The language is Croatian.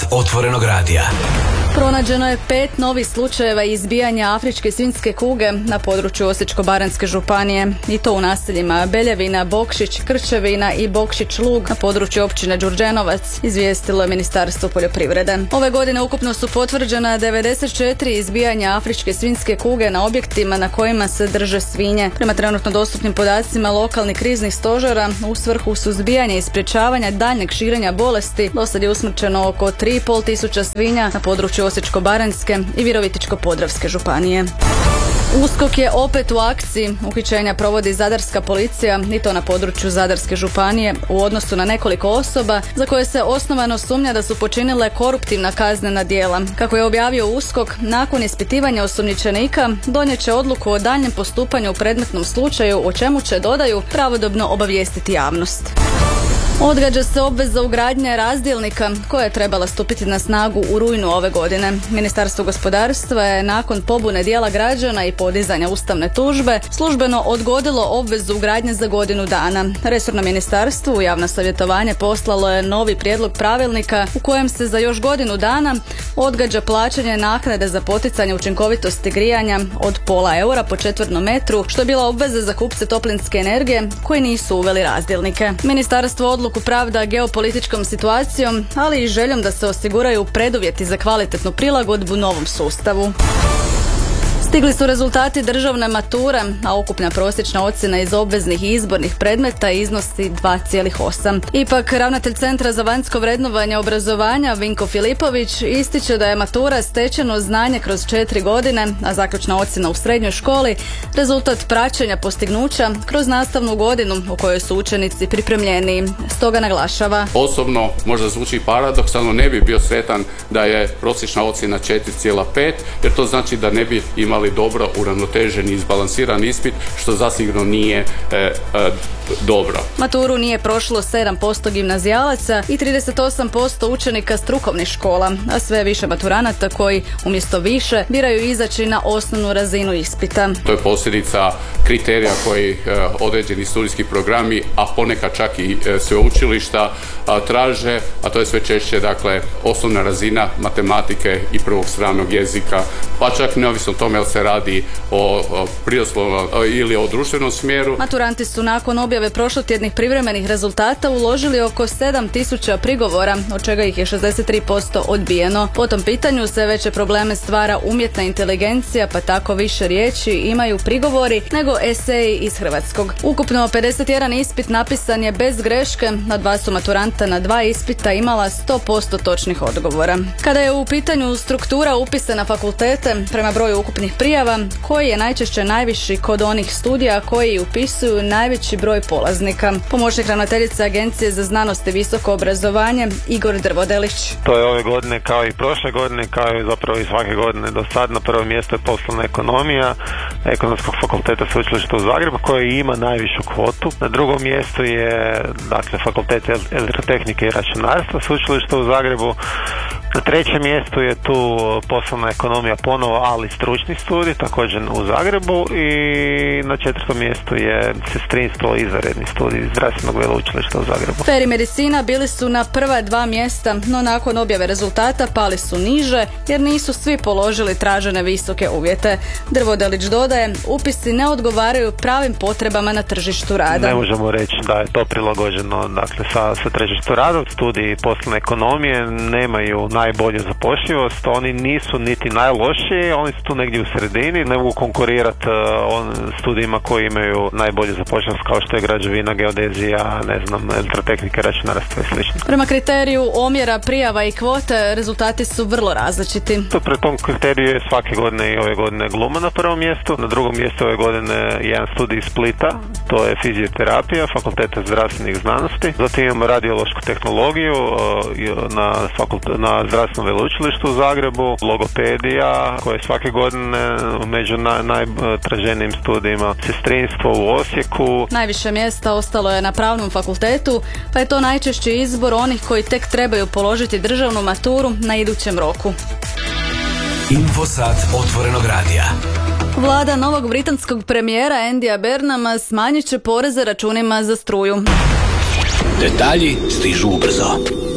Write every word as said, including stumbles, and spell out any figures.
otvorenog radija. Pronađeno je pet novih slučajeva izbijanja afričke svinjske kuge na području Osječko-baranjske županije i to u naseljima Beljevina, Bokšić, Krčevina i Bokšić Lug na području općine Đurđenovac, izvijestilo je Ministarstvo poljoprivrede. Ove godine ukupno su potvrđena devedeset četiri izbijanja afričke svinjske kuge na objektima na kojima se drže svinje. Prema trenutno dostupnim podacima lokalnih kriznih stožera u svrhu suzbijanja i sprječavanja daljnjeg širenja bolesti do sad je usmrćeno oko tri i pol tisuća svinja na području Osječko-baranjske i Virovitičko-podravske županije. USKOK je opet u akciji. Uhićenja provodi zadarska policija i to na području Zadarske županije u odnosu na nekoliko osoba za koje se osnovano sumnja da su počinile koruptivna kaznena djela. Kako je objavio USKOK, nakon ispitivanja osumnjičenika donijet će odluku o daljnjem postupanju u predmetnom slučaju, o čemu će, dodaju, pravodobno obavijestiti javnost. Odgađa se obveza ugradnje razdjelnika koja je trebala stupiti na snagu u rujnu ove godine. Ministarstvo gospodarstva je nakon pobune dijela građana i podizanja ustavne tužbe službeno odgodilo obvezu ugradnje za godinu dana. Resorno ministarstvo u javno savjetovanje poslalo je novi prijedlog pravilnika u kojem se za još godinu dana odgađa plaćanje naknade za poticanje učinkovitosti grijanja od pola eura po četvrtnom metru, što je bila obveza za kupce toplinske energije koji nisu uveli razdjelnike. Ministarstvo odluku pravda geopolitičkom situacijom, ali i željom da se osiguraju preduvjeti za kvalitetnu prilagodbu novom sustavu. Stigli su rezultati državne mature, a ukupna prosječna ocjena iz obveznih i izbornih predmeta iznosi dva zarez osam. Ipak, ravnatelj Centra za vanjsko vrednovanje obrazovanja Vinko Filipović ističe da je matura stečeno znanje kroz četiri godine, a zaključna ocjena u srednjoj školi rezultat praćenja postignuća kroz nastavnu godinu u kojoj su učenici pripremljeniji. Stoga naglašava: Osobno možda zvuči paradoksalno, ne bi bio sretan da je prosječna ocjena četiri zarez pet, jer to znači da ne bi imali dobro uravnotežen i izbalansiran ispit, što zasigurno nije e, e, dobro. Maturu nije prošlo sedam posto gimnazijalaca i trideset osam posto učenika strukovnih škola, a sve više maturanata koji umjesto više biraju izaći na osnovnu razinu ispita. To je posljedica kriterija koji e, određeni studijski programi, a ponekad čak i e, sveučilišta a, traže, a to je sve češće, dakle, osnovna razina matematike i prvog stranog jezika, pa čak neovisno o tome jel se radi o, o prirodoslovnom ili o društvenom smjeru. Maturanti su nakon objave prošlotjednih privremenih rezultata uložili oko sedam tisuća prigovora, od čega ih je šezdeset tri posto odbijeno. Po tom pitanju sve veće probleme stvara umjetna inteligencija, pa tako više riječi imaju prigovori nego eseji iz hrvatskog. Ukupno pedeset jedan ispit napisan je bez greške, a dva su maturanta na dva ispita imala sto posto točnih odgovora. Kada je u pitanju struktura upisa na fakultete prema broju ukupnih prijava, koji je najčešće najviši kod onih studija koji upisuju najveći broj polaznika. Pomoćnik ravnateljice Agencije za znanost i visoko obrazovanje Igor Drvodelić. To je ove godine kao i prošle godine, kao i zapravo i svake godine do sad. Na prvo mjesto je poslovna ekonomija Ekonomskog fakulteta Sveučilišta u Zagrebu koji ima najvišu kvotu. Na drugom mjestu je dakle Fakultet elektrotehnike i računarstva Sveučilišta u Zagrebu. Na trećem mjestu je tu poslovna ekonomija ponovo, ali stručni studij, također u Zagrebu, i na četvrtom mjestu je sestrinstvo, izvanredni studij Zdravstvenog veleučilišta u Zagrebu. Feri medicina bili su na prva dva mjesta, no nakon objave rezultata pali su niže jer nisu svi položili tražene visoke uvjete. Drvodelić dodaje, upisi ne odgovaraju pravim potrebama na tržištu rada. Ne možemo reći da je to prilagođeno dakle, sa, sa tržištu rada. Studiji poslovne ekonomije nemaju najbolju zapošljivost, oni nisu niti najlošiji, oni su tu negdje u sredini, ne mogu konkurirati uh, on studijima koji imaju najbolju zapošljivost kao što je građevina, geodezija, ne znam, elektrotehnika, računarstvo i slično. Prema kriteriju omjera prijava i kvote rezultati su vrlo različiti. To pre tom kriteriju je svake godine i ove godine gluma na prvom mjestu, na drugom mjestu ove godine jedan studij iz Splita, to je fizioterapija, Fakulteta zdravstvenih znanosti, zatim imamo radiološku tehnologiju uh, na, fakult- na zdravstvenom veleučilištu u Zagrebu, logopedija koja je svake godine među na, najtraženijim studijima, sestrinstvo u Osijeku. Najviše mjesta ostalo je na pravnom fakultetu, pa je to najčešći izbor onih koji tek trebaju položiti državnu maturu na idućem roku. Infosat otvorenog radija. Vlada novog britanskog premijera Andyja Burnhama smanjit će poreze računima za struju. Detalji stižu ubrzo.